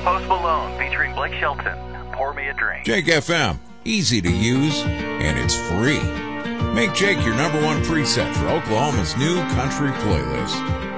Post Malone featuring Blake Shelton. Pour Me a Drink. Jake FM. Easy to use, and it's free. Make Jake your number one preset for Oklahoma's new country playlist.